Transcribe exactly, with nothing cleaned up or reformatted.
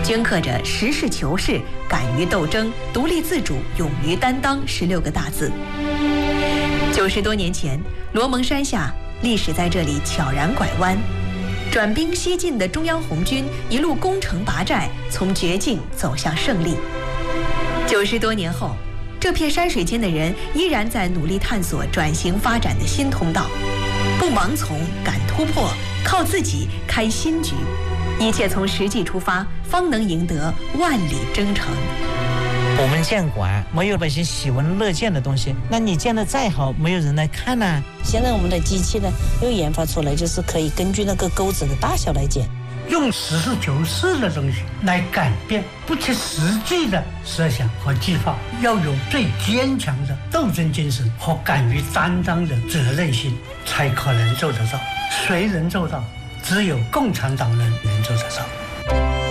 镌刻着实事求是、敢于斗争、独立自主、勇于担当十六个大字。九十多年前，罗蒙山下，历史在这里悄然拐弯。转兵西进的中央红军一路攻城拔寨，从绝境走向胜利。九十多年后，这片山水间的人依然在努力探索转型发展的新通道，不盲从，敢突破，靠自己开新局。一切从实际出发，方能赢得万里征程。 我们建馆没有那些喜闻乐见的东西，那你建得再好，没有人来看呢、啊。 现在我们的机器呢，又研发出来，就是可以根据那个钩子的大小来剪， 用实事求是的东西来改变不切实际的设想和计划，要有最坚强的斗争精神和敢于担当的责任心，才可能做得到。谁能做到？只有共产党人能做得到。